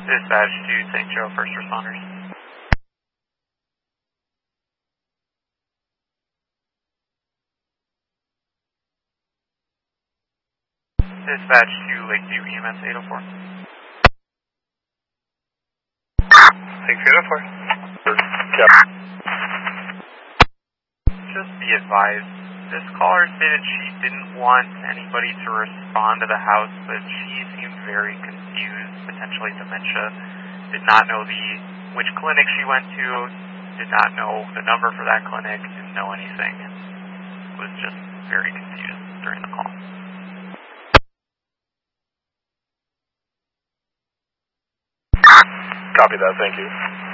Dispatch to St. Joe First Responders. Dispatch to Lakeview EMS 804. Lakeview 804. Yep. Just be advised, this caller stated she didn't want anybody to respond to the house, but she seemed very confused, potentially dementia. Did not know which clinic she went to, did not know the number for that clinic, didn't know anything, and was just very confused during the call. Copy that, thank you.